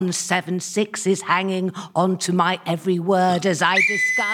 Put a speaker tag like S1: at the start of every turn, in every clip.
S1: 7/6 is hanging onto my every word as I discuss.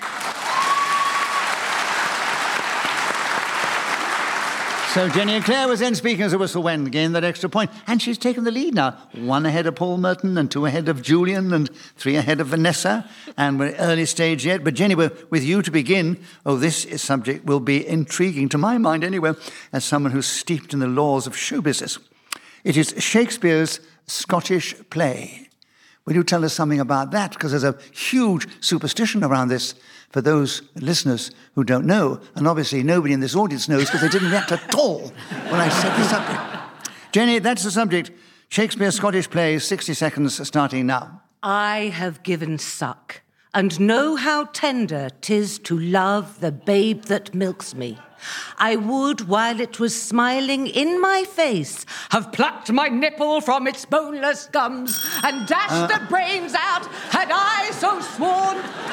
S2: So Jenny Eclair was then speaking as a whistle went, gained that extra point, and she's taken the lead now. 1 ahead of Paul Merton, and 2 ahead of Julian, and 3 ahead of Vanessa. And we're early stage yet, but Jenny, we're with you to begin. Oh, this subject will be intriguing, to my mind anyway, as someone who's steeped in the laws of show business. It is Shakespeare's Scottish play. Will you tell us something about that? Because there's a huge superstition around this for those listeners who don't know, and obviously nobody in this audience knows because they didn't react at all when I said the subject. Jenny, that's the subject. Shakespeare's Scottish play, 60 seconds starting now.
S1: I have given suck, and know how tender 'tis to love the babe that milks me. I would, while it was smiling in my face, have plucked my nipple from its boneless gums and dashed the brains out, had I so sworn.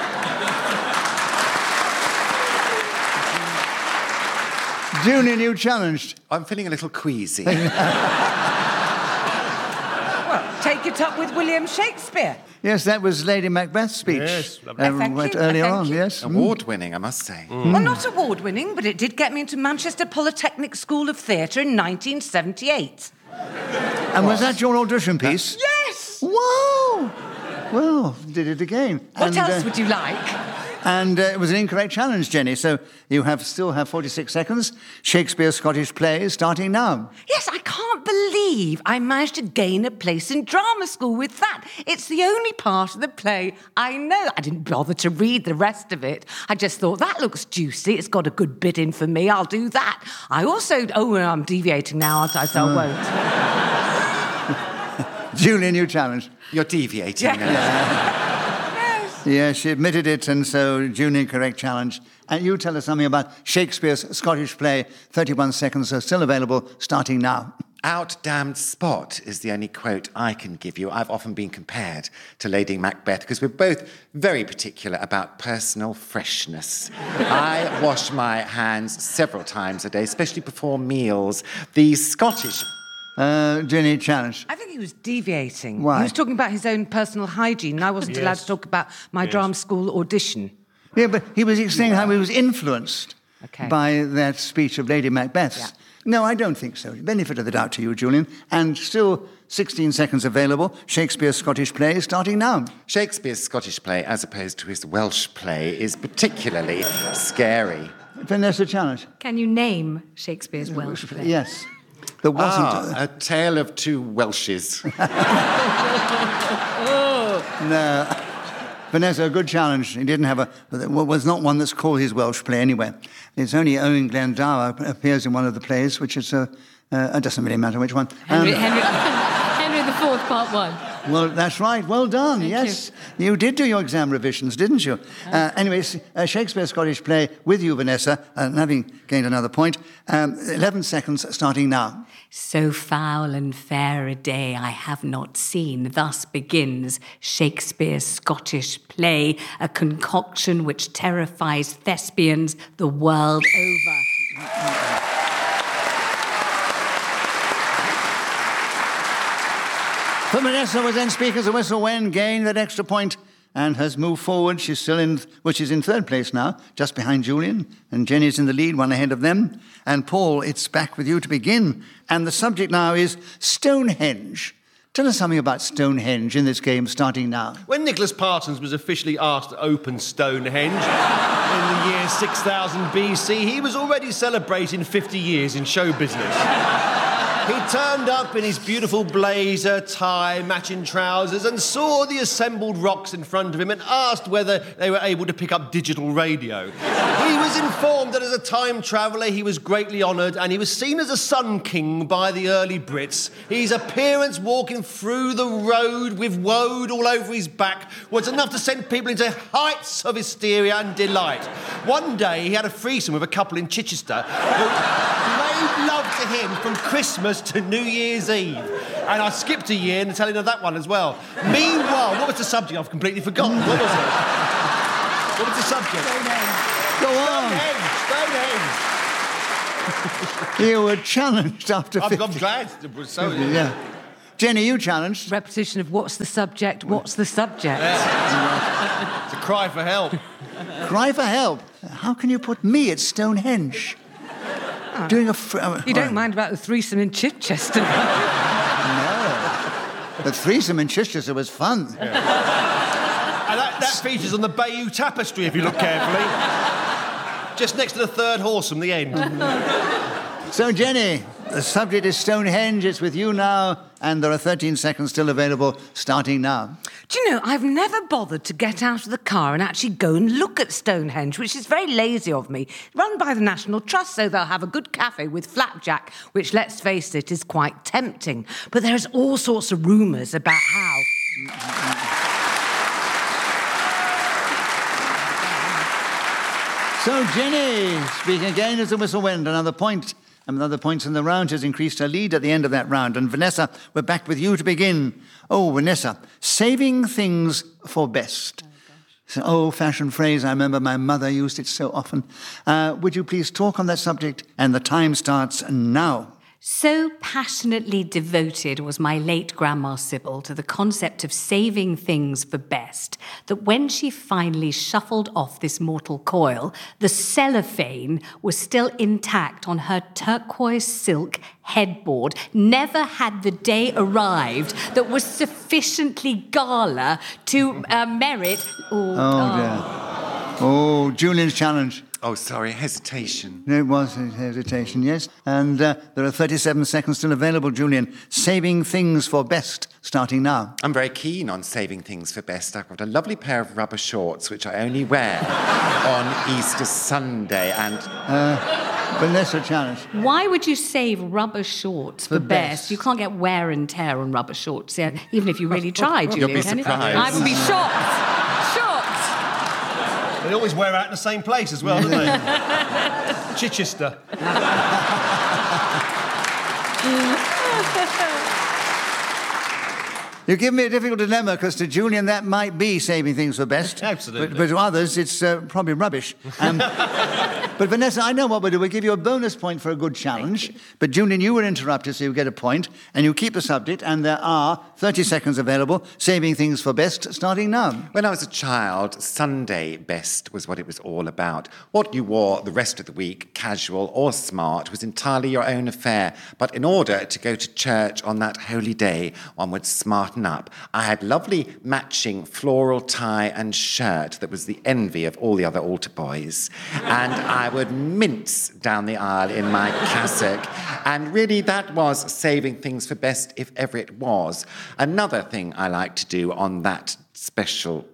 S2: Julian, you challenged.
S3: I'm feeling a little queasy.
S1: Well, take it up with William Shakespeare.
S2: Yes, that was Lady Macbeth's speech.
S4: Yes, lovely.
S1: Thank you.
S2: Earlier
S1: Thank
S2: on,
S1: you.
S2: yes.
S3: Award-winning, I must say.
S1: Well, not award-winning, but it did get me into Manchester Polytechnic School of Theatre in 1978.
S2: And was that your audition piece?
S1: Yes!
S2: Whoa! Well, did it again.
S1: What else would you like?
S2: And it was an incorrect challenge, Jenny, so you still have 46 seconds. Shakespeare's Scottish play starting now.
S1: Yes, I can't believe I managed to gain a place in drama school with that. It's the only part of the play I know. I didn't bother to read the rest of it. I just thought, that looks juicy. It's got a good bit in for me. I'll do that. I also... Oh, I'm deviating now, aren't I? So I won't.
S2: Julian, you challenged.
S3: You're deviating.
S2: Yeah, she admitted it, and so Julian, correct challenge. And you tell us something about Shakespeare's Scottish play, 31 seconds, so still available, starting now.
S3: Out damned spot is the only quote I can give you. I've often been compared to Lady Macbeth because we're both very particular about personal freshness. I wash my hands several times a day, especially before meals. The Scottish...
S2: Jenny, challenge.
S1: I think he was deviating.
S2: Why?
S1: He was talking about his own personal hygiene, and I wasn't allowed to talk about my drama school audition.
S2: Yeah, but he was saying how he was influenced
S1: Okay.
S2: by that speech of Lady Macbeth's.
S1: Yeah.
S2: No, I don't think so. Benefit of the doubt to you, Julian. And still 16 seconds available. Shakespeare's Scottish play starting now.
S3: Shakespeare's Scottish play, as opposed to his Welsh play, is particularly scary.
S2: Vanessa, challenge.
S5: Can you name Shakespeare's Welsh play?
S2: Yes. There wasn't...
S3: A Tale of Two Welshes.
S2: No. Vanessa, a good challenge. He didn't have was not one that's called his Welsh play anyway. It's only Owen Glendower appears in one of the plays, which is, it doesn't really matter which one.
S5: Henry IV, Part 1.
S2: Well, that's right. Well done.
S5: Thank
S2: yes. You did do your exam revisions, didn't you? Anyways, Shakespeare's Scottish play with you, Vanessa, and having gained another point. 11 seconds starting now.
S5: So foul and fair a day I have not seen. Thus begins Shakespeare's Scottish play, a concoction which terrifies thespians the world over.
S2: But Vanessa was then speaker as a whistle when gained that extra point and has moved forward. She's still in, which is in third place now, just behind Julian. And Jenny's in the lead, one ahead of them. And Paul, it's back with you to begin. And the subject now is Stonehenge. Tell us something about Stonehenge in this game, starting now.
S4: When Nicholas Parsons was officially asked to open Stonehenge in the year 6000 BC, he was already celebrating 50 years in show business. He turned up in his beautiful blazer, tie, matching trousers, and saw the assembled rocks in front of him and asked whether they were able to pick up digital radio. He was informed that as a time traveller he was greatly honoured, and he was seen as a sun king by the early Brits. His appearance walking through the road with woad all over his back was enough to send people into heights of hysteria and delight. One day he had a threesome with a couple in Chichester who made love to him from Christmas to New Year's Eve. And I skipped a year in the telling of that one as well. Meanwhile, what was the subject? I've completely forgotten. What was it? What was the subject?
S2: Go on.
S4: Stonehenge.
S2: You were challenged after 50.
S4: I'm glad. So,
S2: Yeah. Jenny, you challenged.
S1: Repetition of what's the subject, what's the subject?
S4: It's a cry for help.
S2: Cry for help. How can you put me at Stonehenge? Doing a...
S1: You don't mind about the threesome in Chichester?
S2: No. The threesome in Chichester was fun.
S4: And that features on the Bayeux Tapestry, if you look carefully. Just next to the third horse from the end.
S2: So, Jenny, the subject is Stonehenge. It's with you now, and there are 13 seconds still available, starting now.
S1: Do you know, I've never bothered to get out of the car and actually go and look at Stonehenge, which is very lazy of me. Run by the National Trust, so they'll have a good cafe with flapjack, which, let's face it, is quite tempting. But there's all sorts of rumours about how...
S2: So, Jenny, speaking again as the whistle went, another point. And another points in the round has increased her lead at the end of that round. And Vanessa, we're back with you to begin. Oh, Vanessa, saving things for best. It's an old-fashioned phrase. I remember my mother used it so often. Would you please talk on that subject? And the time starts now.
S5: So passionately devoted was my late Grandma Sybil to the concept of saving things for best that when she finally shuffled off this mortal coil, the cellophane was still intact on her turquoise silk headboard. Never had the day arrived that was sufficiently gala to merit...
S2: Oh, Julian's challenge.
S3: Oh, sorry, hesitation.
S2: It was hesitation, yes. And there are 37 seconds still available, Julian. Saving things for best, starting now.
S3: I'm very keen on saving things for best. I've got a lovely pair of rubber shorts, which I only wear on Easter Sunday, and...
S2: Vanessa challenge.
S5: Why would you save rubber shorts for best? You can't get wear and tear on rubber shorts, even if you really tried, Julian.
S3: You'll be surprised.
S5: I would be shocked.
S4: They always wear out in the same place as well, don't they? Chichester.
S2: You give me a difficult dilemma, because to Julian that might be saving things for best.
S4: Absolutely.
S2: But to others, it's probably rubbish. But Vanessa, I know what we'll do. We'll give you a bonus point for a good challenge. But Julian, you were interrupted, so you get a point. And you keep the subject, and there are 30 seconds available, saving things for best, starting now.
S3: When I was a child, Sunday best was what it was all about. What you wore the rest of the week, casual or smart, was entirely your own affair. But in order to go to church on that holy day, one would smarten up. I had lovely matching floral tie and shirt that was the envy of all the other altar boys. And I would mince down the aisle in my cassock. And really, that was saving things for best, if ever it was. Another thing I like to do on that special...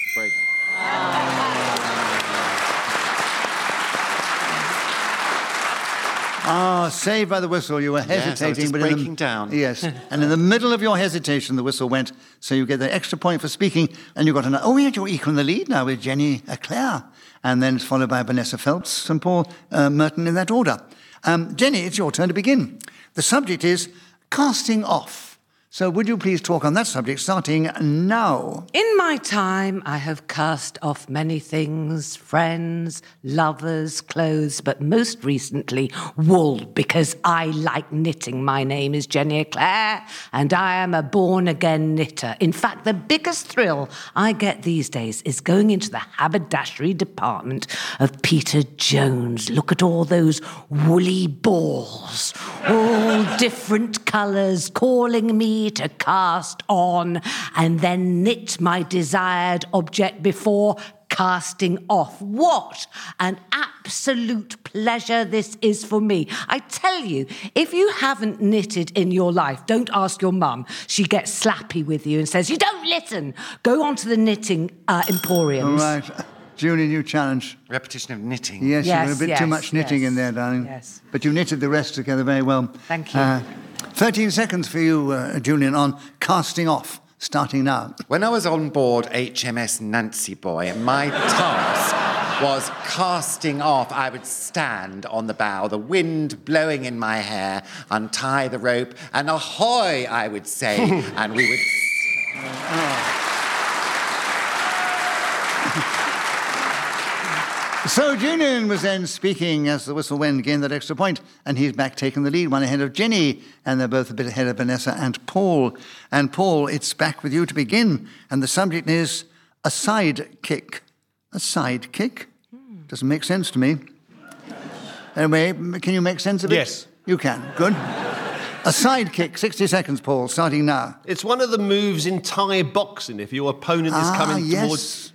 S2: Saved by the whistle. You were hesitating.
S3: Yes, I was just breaking down.
S2: Yes, and in the middle of your hesitation, the whistle went, so you get the extra point for speaking, and you got another... Oh, you're equal the lead now with Jenny Eclair, and then it's followed by Vanessa Phelps and Paul Merton in that order. Jenny, it's your turn to begin. The subject is casting off. So would you please talk on that subject, starting now?
S1: In my time, I have cast off many things, friends, lovers, clothes, but most recently, wool, because I like knitting. My name is Jenny Eclair, and I am a born-again knitter. In fact, the biggest thrill I get these days is going into the haberdashery department of Peter Jones. Look at all those woolly balls, all different colours, calling me to cast on and then knit my desired object before casting off. What an absolute pleasure this is for me. I tell you, if you haven't knitted in your life, don't ask your mum. She gets slappy with you and says, you don't listen. Go on to the knitting emporiums.
S2: All right. Julie, new challenge.
S3: Repetition of knitting.
S2: Yes, you were a bit too much knitting in there, darling.
S1: Yes.
S2: But you knitted the rest together very well.
S1: Thank you.
S2: 13 seconds for you, Julian, on casting off, starting now.
S3: When I was on board HMS Nancy Boy, my task was casting off. I would stand on the bow, the wind blowing in my hair, untie the rope, and ahoy, I would say, and we would...
S2: So Julian was then speaking as the whistle went, gained that extra point, and he's back taking the lead, one ahead of Jenny, and they're both a bit ahead of Vanessa and Paul. And Paul, it's back with you to begin, and the subject is a side kick. A side kick? Doesn't make sense to me. Anyway, can you make sense of it?
S4: Yes.
S2: You can. Good. A side kick, 60 seconds, Paul, starting now.
S4: It's one of the moves in Thai boxing if your opponent is coming towards...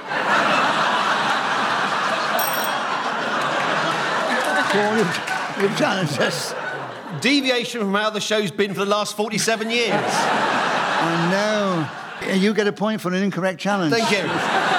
S2: Paul, you've challenged us.
S4: Deviation from how the show's been for the last 47 years.
S2: I know. You get a point for an incorrect challenge.
S4: Thank you.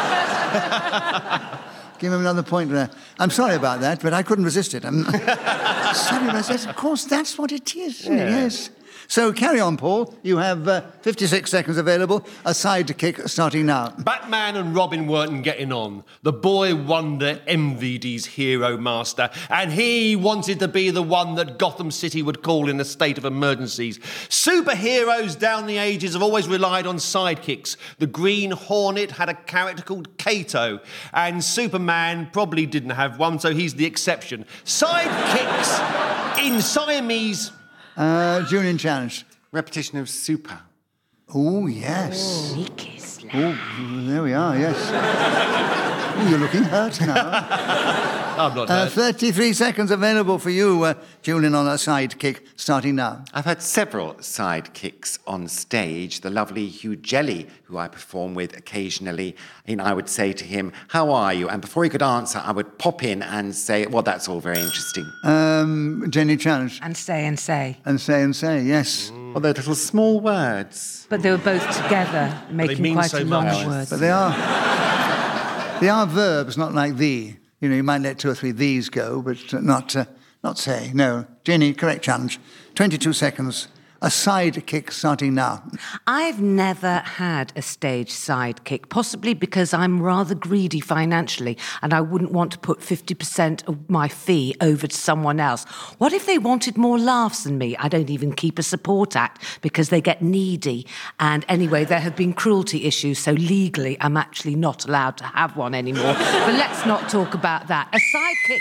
S2: Give him another point there. I'm sorry about that, but I couldn't resist it. I'm sorry about that. Of course, that's what it is. Yeah. Yes. So carry on, Paul. You have 56 seconds available. A side kick starting now.
S4: Batman and Robin weren't getting on. The boy wonder envied his hero master, and he wanted to be the one that Gotham City would call in a state of emergencies. Superheroes down the ages have always relied on sidekicks. The Green Hornet had a character called Kato, and Superman probably didn't have one, so he's the exception. Sidekicks in Siamese...
S2: Julian challenge.
S3: Repetition of super.
S2: Oh, yes.
S1: Sneaky slap.
S2: Oh, there we are, yes. Oh, you're looking hurt now.
S4: I'm not hurt.
S2: 33 seconds available for you, Julian, on a side kick, starting now.
S3: I've had several sidekicks on stage. The lovely Hugh Jelly, who I perform with occasionally, I would say to him, "How are you?" And before he could answer, I would pop in and say, "Well, that's all very interesting."
S2: Jenny challenge.
S1: And say and say.
S2: And say, yes.
S3: Well, they're little small words.
S1: But they were both together, making
S4: mean
S1: quite
S4: so
S1: a long
S4: much.
S1: word.
S2: But they are verbs, not like thee. You know, you might let 2 or 3 these go, but not say. No. Jenny, correct challenge. 22 seconds. A side kick starting now.
S1: I've never had a stage sidekick, possibly because I'm rather greedy financially and I wouldn't want to put 50% of my fee over to someone else. What if they wanted more laughs than me? I don't even keep a support act because they get needy. And anyway, there have been cruelty issues, so legally I'm actually not allowed to have one anymore. But let's not talk about that. A sidekick...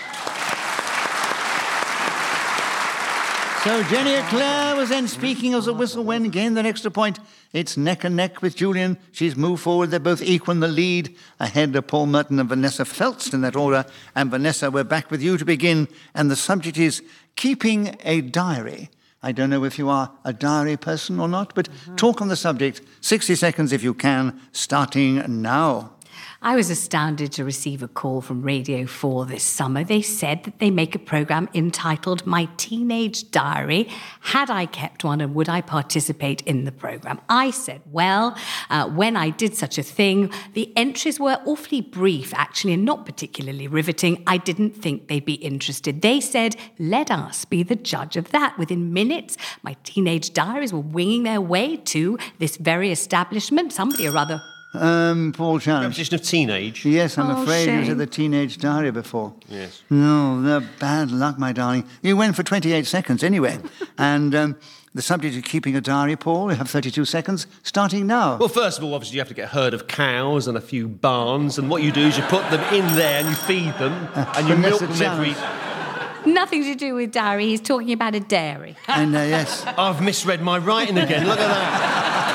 S2: So Jenny Eclair was then speaking as the whistle went, gained that extra point. It's neck and neck with Julian. She's moved forward. They're both equal in the lead. Ahead of Paul Merton and Vanessa Feltz in that order. And Vanessa, we're back with you to begin. And the subject is keeping a diary. I don't know if you are a diary person or not, but talk on the subject. 60 seconds if you can, starting now.
S5: I was astounded to receive a call from Radio 4 this summer. They said that they make a programme entitled My Teenage Diary. Had I kept one and would I participate in the programme? I said, well, when I did such a thing, the entries were awfully brief, actually, and not particularly riveting. I didn't think they'd be interested. They said, let us be the judge of that. Within minutes, my teenage diaries were winging their way to this very establishment. Somebody or other...
S2: Paul Challenge.
S4: Repetition of teenage.
S2: Yes, I'm afraid you
S5: shame.
S2: said the teenage diary before.
S4: Yes.
S2: No, they're bad luck, my darling. You went for 28 seconds anyway. And the subject is keeping a diary, Paul. You have 32 seconds, starting now.
S4: Well, first of all, obviously, you have to get a herd of cows and a few barns, and what you do is you put them in there and you feed them, and you milk them every...
S5: Nothing to do with diary. He's talking about a dairy.
S2: And yes.
S4: I've misread my writing again. Look at that.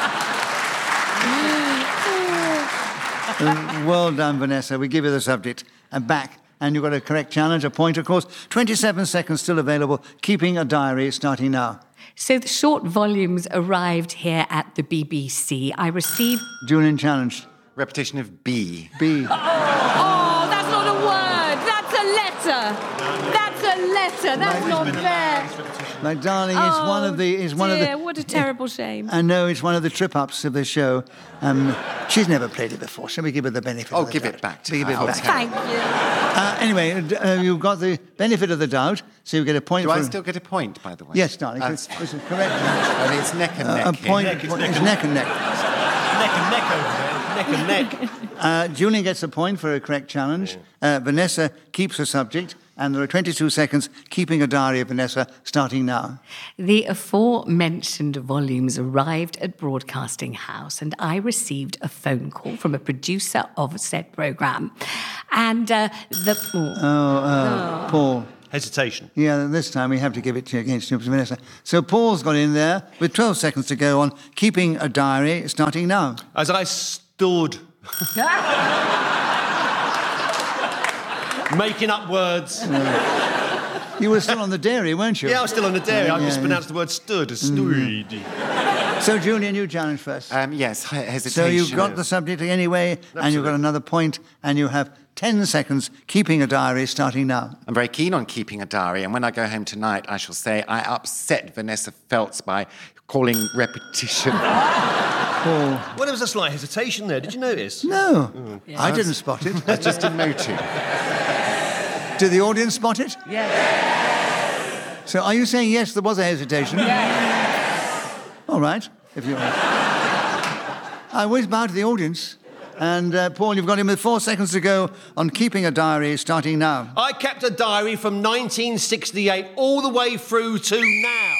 S2: Well done, Vanessa. We give you the subject. And back. And you've got a correct challenge, a point, of course. 27 seconds still available. Keeping a diary, starting now.
S5: So the short volumes arrived here at the BBC. I received...
S2: Julian challenged.
S3: Repetition of B.
S2: B.
S5: Oh, that's not a word. That's a letter. That's a letter. That's not fair.
S2: My darling, it's one of the... It's one of the,
S5: what a terrible shame.
S2: I know, it's one of the trip-ups of the show. She's never played it before. Shall we give her the benefit of the
S3: give
S2: doubt?
S3: it back to
S2: Give
S3: her.
S2: it
S3: Oh,
S2: back.
S5: Thank you.
S2: Anyway, you've got the benefit of the doubt, so you get a point
S3: Do
S2: for...
S3: I still get a point, by the way?
S2: Yes, darling.
S3: That's
S2: This
S3: fine.
S2: is correct.
S3: I mean, it's neck and neck.
S2: A
S3: here.
S2: point. It's neck and neck.
S4: Neck and neck over there. Neck and neck.
S2: Julian gets a point for a correct challenge. Vanessa keeps her subject, And there are 22 seconds, Keeping a Diary of Vanessa, starting now.
S5: The aforementioned volumes arrived at Broadcasting House, and I received a phone call from a producer of said programme. And
S2: Paul.
S4: Hesitation.
S2: Yeah, this time we have to give it to you against Snoopers and Vanessa. So Paul's got in there with 12 seconds to go on Keeping a Diary, starting now.
S4: As I stood... making up words.
S2: You were still on the dairy, weren't you?
S4: Yeah, I was still on the dairy. I mispronounced the word stood as stood.
S2: So, Julian, you challenge first.
S3: Yes, hesitation.
S2: So you've got the subject anyway,
S4: Absolutely.
S2: and you've got another point, and you have 10 seconds, Keeping a Diary, starting now.
S3: I'm very keen on keeping a diary, and when I go home tonight, I shall say I upset Vanessa Feltz by calling repetition.
S2: Paul.
S4: Well, there was a slight hesitation there. Did you notice?
S2: No, I didn't spot it.
S3: I just didn't know to.
S2: Did the audience spot it?
S1: Yes.
S2: So are you saying yes, there was a hesitation?
S1: Yes.
S2: All right, if you I always bow to the audience. And, Paul, you've got him with 4 seconds to go on Keeping a Diary, starting now.
S4: I kept a diary from 1968 all the way through to now.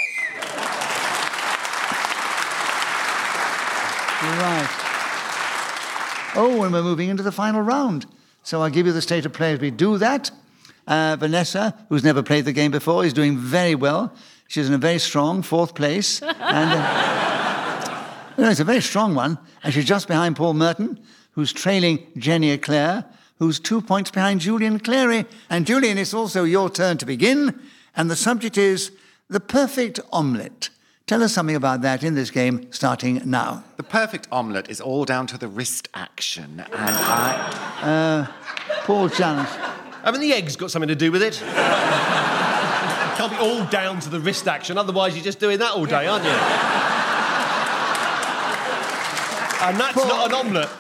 S2: Right. Oh, and we're moving into the final round. So I'll give you the state of play as we do that. Vanessa, who's never played the game before, is doing very well. She's in a very strong 4th place. And it's a very strong one. And she's just behind Paul Merton, who's trailing Jenny Eclair, who's 2 points behind Julian Clary. And Julian, it's also your turn to begin. And the subject is the perfect omelette. Tell us something about that in this game, starting now.
S3: The perfect omelette is all down to the wrist action, and
S2: Paul, challenge.
S4: Haven't the eggs got something to do with it? It can't be all down to the wrist action, otherwise you're just doing that all day, aren't you? And that's
S2: Paul.
S4: not an omelette.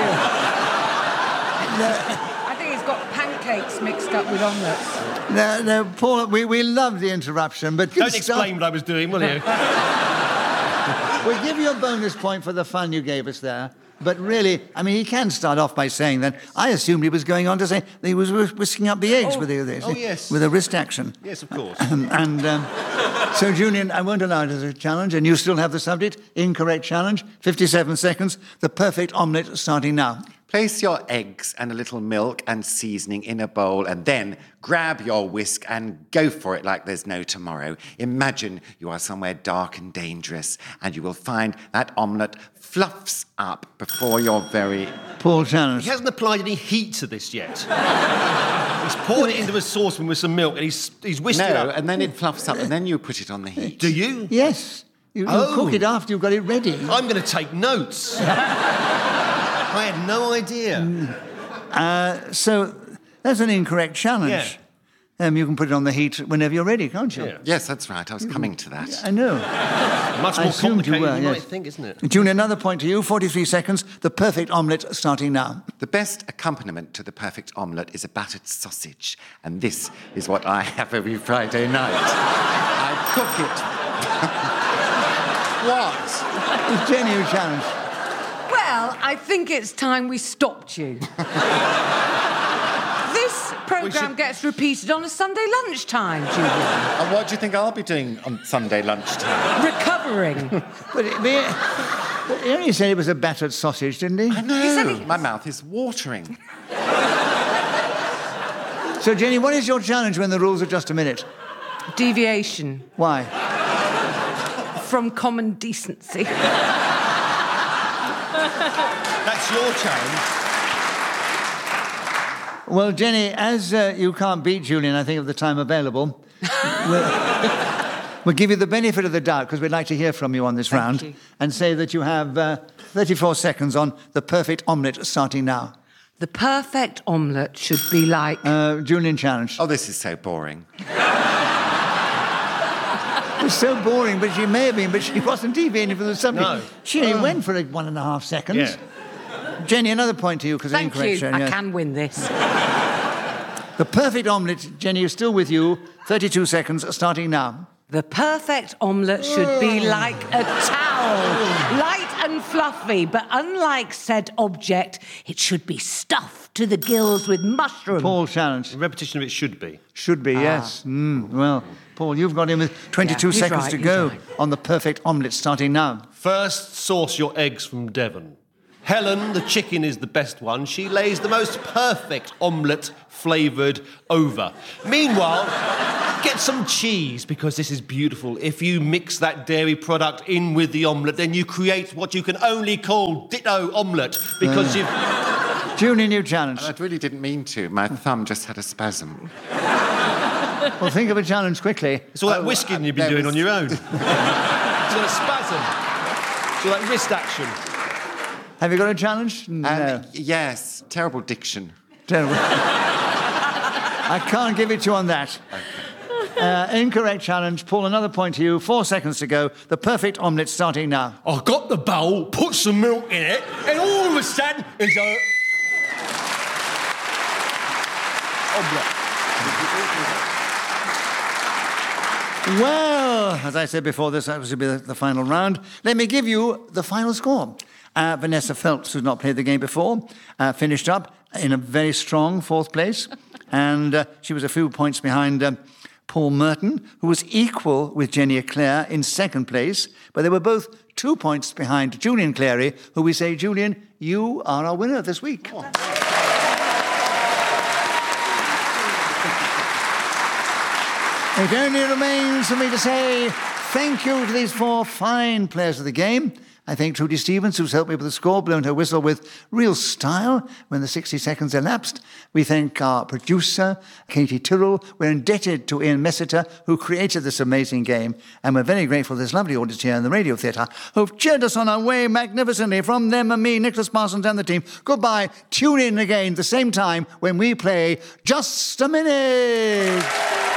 S1: I think he's got pancakes mixed up with omelettes.
S2: No, Paul, we love the interruption, but...
S4: Don't explain what I was doing, will you?
S2: We'll give you a bonus point for the fun you gave us there. But really, I mean, he can start off by saying that I assumed he was going on to say that he was whisking up the eggs with
S4: yes.
S2: with a wrist action.
S4: Yes, of course.
S2: So, Julian, I won't allow it as a challenge, and you still have the subject. Incorrect challenge. 57 seconds. The perfect omelette starting now.
S3: place your eggs and a little milk and seasoning in a bowl, and then grab your whisk and go for it like there's no tomorrow. Imagine you are somewhere dark and dangerous, and you will find that omelette fluffs up before your very...
S2: Paul Challenge.
S4: He hasn't applied any heat to this yet. He's poured it into a saucepan with some milk, and he's whisked it
S3: No,
S4: up.
S3: and then it fluffs up, and then you put it on the heat.
S4: Do you?
S2: Yes. You cook it after you've got it ready.
S4: I'm going to take notes. I had no idea.
S2: So that's an incorrect challenge.
S4: Yeah.
S2: You can put it on the heat whenever you're ready, can't you?
S4: Yeah.
S3: Yes, that's right. I was coming to that.
S2: I know.
S4: Much
S2: I
S4: more
S2: assumed you
S4: complicated
S2: were,
S4: than you
S2: yes.
S4: might think, isn't it?
S2: June, another point to you. 43 seconds. The perfect omelette starting now.
S3: The best accompaniment to the perfect omelette is a battered sausage, and this is what I have every Friday night. I cook it. What?
S2: It's Jenny who challenged.
S1: Well, I think it's time we stopped you. This programme gets repeated on a Sunday lunchtime, Julian.
S3: And what do you think I'll be doing on Sunday lunchtime?
S1: Recovering.
S2: But he only said it was a battered sausage, didn't he?
S3: I know.
S1: said it-
S3: My mouth is watering.
S2: So, Jenny, what is your challenge when the rules are just a minute?
S1: Deviation
S2: Why?
S1: from common decency.
S4: That's your challenge.
S2: Well, Jenny, as you can't beat Julian, I think, of the time available, we'll give you the benefit of the doubt, because we'd like to hear from you on this round,
S1: you.
S2: and say that you have 34 seconds on the perfect omelette starting now.
S1: The perfect omelette should be like...
S2: Julian challenge.
S3: Oh, this is so boring.
S2: It's so boring, but she may have been, but she wasn't deviating from the subject.
S4: No.
S2: She only went for 1.5 seconds.
S4: Yeah.
S2: Jenny, another point to you, because
S1: Thank
S2: incorrect.
S1: you.
S2: Sharon,
S1: I
S2: yes.
S1: can win this.
S2: The perfect omelette, Jenny, is still with you. 32 seconds, starting now.
S1: The perfect omelette should be like a towel. Light and fluffy, but unlike said object, it should be stuffed to the gills with mushroom.
S2: Paul challenge.
S4: A repetition of it should be.
S2: Should be, yes. Well, Paul, you've got him with 22
S1: he's
S2: seconds
S1: right,
S2: to
S1: he's
S2: go
S1: right.
S2: on the perfect omelette starting now.
S4: First, source your eggs from Devon. Helen, the chicken, is the best one. She lays the most perfect omelette flavoured over. Meanwhile, get some cheese, because this is beautiful. If you mix that dairy product in with the omelette, then you create what you can only call ditto omelette, because you've...
S2: Julian, new challenge.
S3: I really didn't mean to. My thumb just had a spasm.
S2: Well, think of a challenge quickly.
S4: It's all that whisking you've been doing on your own. It's got a spasm. It's all that wrist action.
S2: Have you got a challenge? No.
S3: Yes, terrible diction.
S2: Terrible. I can't give it to you on that. Incorrect challenge. Paul, another point to you. 4 seconds to go. The perfect omelette starting now.
S4: I got the bowl, put some milk in it, and all of a sudden, it's a... omelette.
S2: Well, as I said before, this was to be the final round. Let me give you the final score. Vanessa Phelps, who's not played the game before, finished up in a very strong 4th place. And she was a few points behind Paul Merton, who was equal with Jenny Eclair in 2nd place. But they were both 2 points behind Julian Clary, who we say, Julian, you are our winner this week. Oh. It only remains for me to say thank you to these 4 fine players of the game. I thank Trudy Stevens, who's helped me with the score, blown her whistle with real style when the 60 seconds elapsed. We thank our producer, Katie Tyrrell. We're indebted to Ian Messiter, who created this amazing game. And we're very grateful to this lovely audience here in the Radio Theatre, who've cheered us on our way magnificently. From them and me, Nicholas Parsons and the team, goodbye. Tune in again the same time when we play Just a Minute.